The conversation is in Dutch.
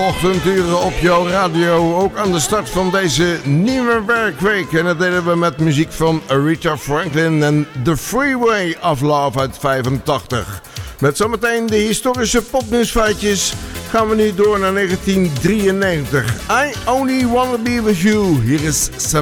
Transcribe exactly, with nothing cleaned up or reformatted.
Ochtenduren op jouw radio, ook aan de start van deze nieuwe werkweek. En dat deden we met muziek van Aretha Franklin en The Freeway of Love uit vijfentachtig. Met zometeen de historische popnieuwsfeitjes gaan we nu door naar negentien drieënnegentig. I Only Wanna Be With You. Hier is Sam.